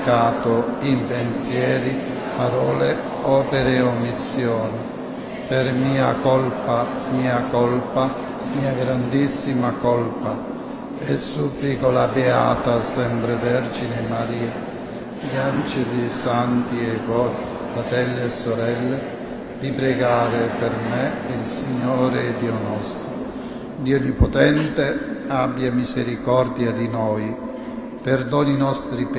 peccato in pensieri, parole, opere e omissioni. Per mia colpa, mia grandissima colpa. E supplico la Beata sempre Vergine Maria, gli angeli santi e voi, fratelli e sorelle, di pregare per me il Signore Dio nostro. Dio Onnipotente abbia misericordia di noi, perdoni i nostri peccati,